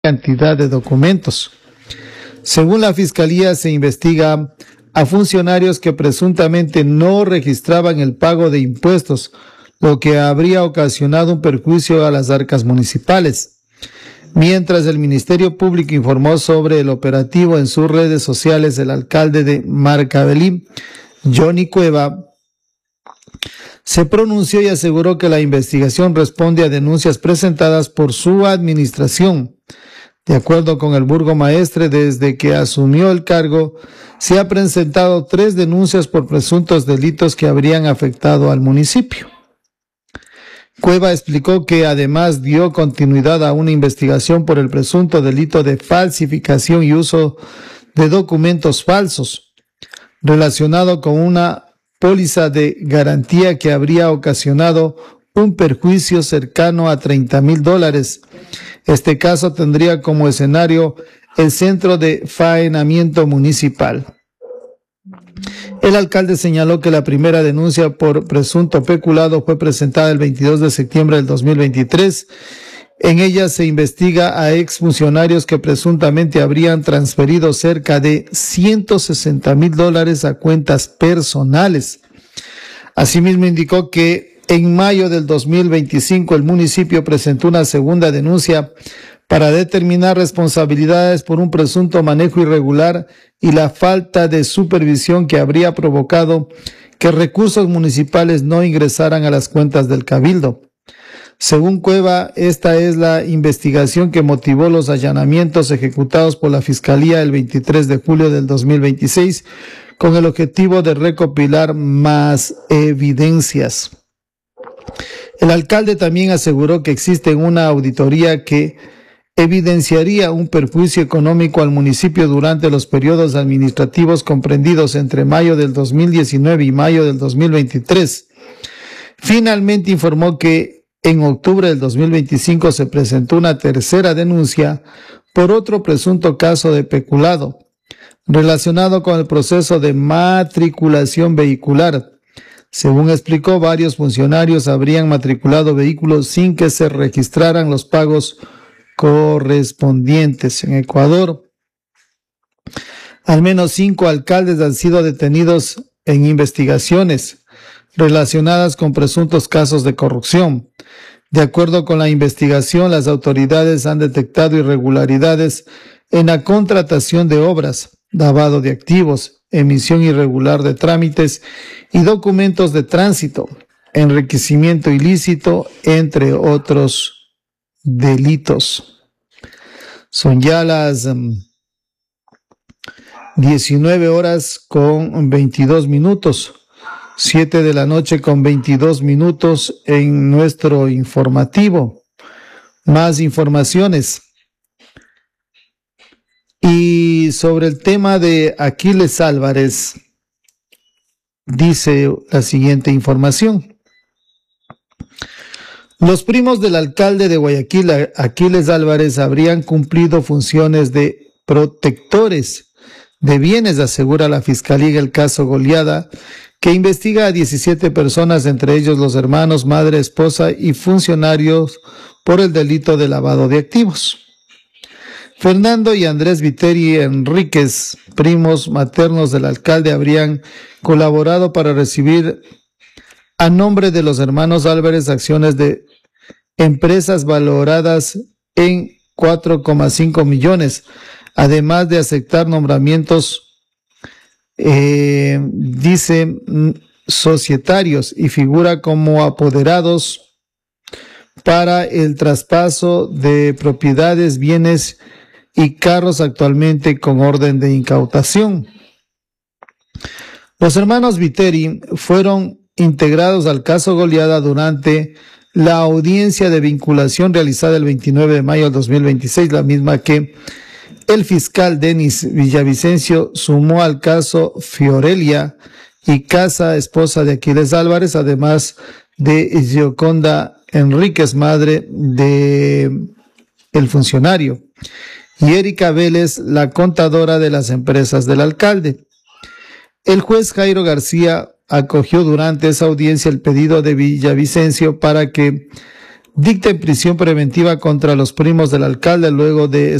cantidad de documentos. Según la Fiscalía, se investiga a funcionarios que presuntamente no registraban el pago de impuestos, lo que habría ocasionado un perjuicio a las arcas municipales. Mientras el Ministerio Público informó sobre el operativo en sus redes sociales, el alcalde de Marcavelí, Johnny Cueva, se pronunció y aseguró que la investigación responde a denuncias presentadas por su administración. De acuerdo con el burgomaestre, desde que asumió el cargo, se han presentado 3 denuncias por presuntos delitos que habrían afectado al municipio. Cueva explicó que además dio continuidad a una investigación por el presunto delito de falsificación y uso de documentos falsos, relacionado con una póliza de garantía que habría ocasionado un perjuicio cercano a $30,000. Este caso tendría como escenario el Centro de Faenamiento Municipal. El alcalde señaló que la primera denuncia por presunto peculado fue presentada el 22 de septiembre del 2023. En ella se investiga a exfuncionarios que presuntamente habrían transferido cerca de $160,000 a cuentas personales. Asimismo, indicó que en mayo del 2025 el municipio presentó una segunda denuncia para determinar responsabilidades por un presunto manejo irregular y la falta de supervisión que habría provocado que recursos municipales no ingresaran a las cuentas del Cabildo. Según Cueva, esta es la investigación que motivó los allanamientos ejecutados por la Fiscalía el 23 de julio del 2026 con el objetivo de recopilar más evidencias. El alcalde también aseguró que existe una auditoría que evidenciaría un perjuicio económico al municipio durante los periodos administrativos comprendidos entre mayo del 2019 y mayo del 2023. Finalmente informó que en octubre del 2025 se presentó una tercera denuncia por otro presunto caso de peculado relacionado con el proceso de matriculación vehicular. Según explicó, varios funcionarios habrían matriculado vehículos sin que se registraran los pagos correspondientes. En Ecuador, al menos 5 alcaldes han sido detenidos en investigaciones relacionadas con presuntos casos de corrupción. De acuerdo con la investigación, las autoridades han detectado irregularidades en la contratación de obras, lavado de activos, emisión irregular de trámites y documentos de tránsito, enriquecimiento ilícito, entre otros delitos. Son ya las 19 horas con 22 minutos, 7 de la noche con 22 minutos en nuestro informativo. Más informaciones. Y sobre el tema de Aquiles Álvarez, dice la siguiente información. Los primos del alcalde de Guayaquil, Aquiles Álvarez, habrían cumplido funciones de protectores de bienes, asegura la Fiscalía en el caso Goleada, que investiga a 17 personas, entre ellos los hermanos, madre, esposa y funcionarios, por el delito de lavado de activos. Fernando y Andrés Viteri Enríquez, primos maternos del alcalde, habrían colaborado para recibir a nombre de los hermanos Álvarez acciones de empresas valoradas en 4,5 millones, además de aceptar nombramientos, dice, societarios y figura como apoderados para el traspaso de propiedades, bienes y carros actualmente con orden de incautación. Los hermanos Viteri fueron integrados al caso Goleada durante la audiencia de vinculación realizada el 29 de mayo del 2026, la misma que el fiscal Denis Villavicencio sumó al caso Fiorelia y Casa, esposa de Aquiles Álvarez, además de Gioconda Enríquez, madre de el funcionario, y Erika Vélez, la contadora de las empresas del alcalde. El juez Jairo García acogió durante esa audiencia el pedido de Villavicencio para que dicten prisión preventiva contra los primos del alcalde luego de